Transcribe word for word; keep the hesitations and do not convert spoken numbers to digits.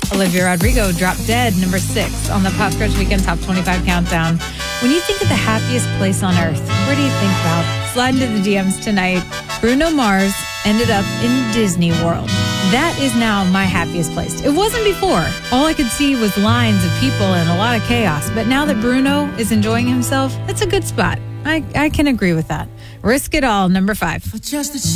Olivia Rodrigo dropped Dead, number six on the Pop Scratch Weekend Top twenty-five Countdown. When you think of the happiest place on earth, where do you think about? Slide into the D Ms tonight. Bruno Mars ended up in Disney World. That is now my happiest place. It wasn't before. All I could see was lines of people and a lot of chaos. But now that Bruno is enjoying himself, it's a good spot. I, I can agree with that. Risk It All, number five. For just a